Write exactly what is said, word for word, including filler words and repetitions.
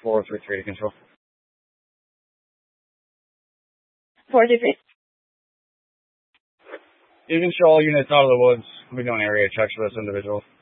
four three three to control. four three three. You can show all units out of the woods. We're doing area checks for this individual.